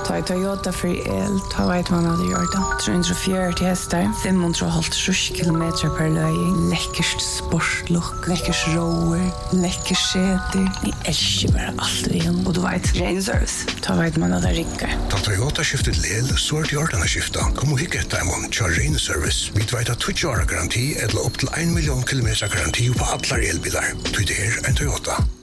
Toyota för el, ta vet man hade gjort det. 340 hästar, 550 kilometer per löj. Läckert sportlook, läckert rower, läckert säte. Jag älskar bara allt igen. Och du vet, ren service. Ta vet man hade rickar. Ta Toyota skiftet lel, så är det gjort skifta. Kom och hicka ett diamond, kör ren service. Vi vet att 20 år garanti eller upp till 1 miljon kilometer garanti på alla elbilar. Det är en Toyota.